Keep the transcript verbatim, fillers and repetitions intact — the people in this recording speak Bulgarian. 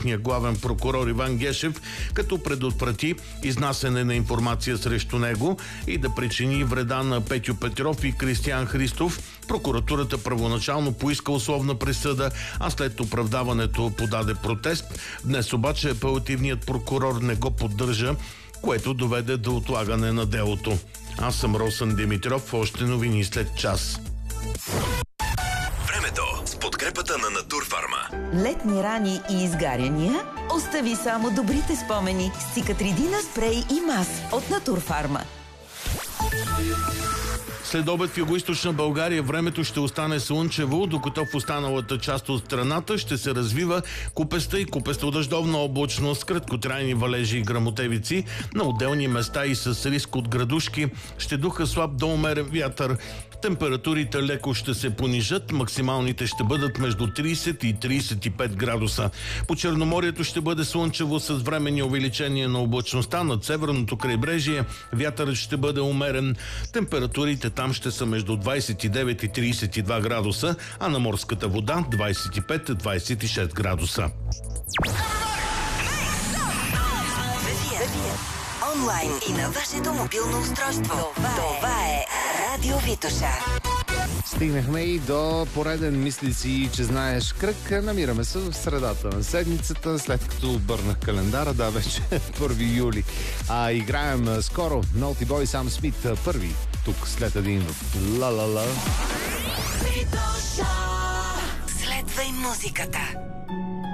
оперативния главен прокурор Иван Гешев, като предотврати изнасяне на информация срещу него и да причини вреда на Петю Петров и Кристиян Христов. Прокуратурата първоначално поиска условна присъда, а след оправдаването подаде протест. Днес обаче апелативният прокурор не го поддържа, което доведе до отлагане на делото. Аз съм Росен Димитров, още новини след час. Времето с подкрепата на Натурфарма. Летни рани и изгаряния? Остави само добрите спомени с Циcatrидина спрей и мас от Натурфарма. След обед в югоизточна България времето ще остане слънчево, докато в останалата част от страната ще се развива купеста и купесто-дъждовна облачност, краткотрайни валежи и гръмотевици. На отделни места и с риск от градушки ще духа слаб до умерен вятър. Температурите леко ще се понижат, максималните ще бъдат между трийсет и трийсет и пет градуса. По Черноморието ще бъде слънчево с временни увеличения на облачността. Над северното крайбрежие вятърът ще бъде умерен. Температурите там ще са между двайсет и девет и трийсет и два градуса, а на морската вода двайсет и пет до двайсет и шест градуса. Онлайн и на вашето мобилно устройство. Това, Това е Радио Витоша. Стигнахме и до пореден мисли си, че знаеш кръг. Намираме се в средата на седмицата, след като обърнах календара. Да, вече първи юли. А играем скоро Naughty Boy Sam Smith първи. Тук след един в Ла-ла-ла. Следвай музиката.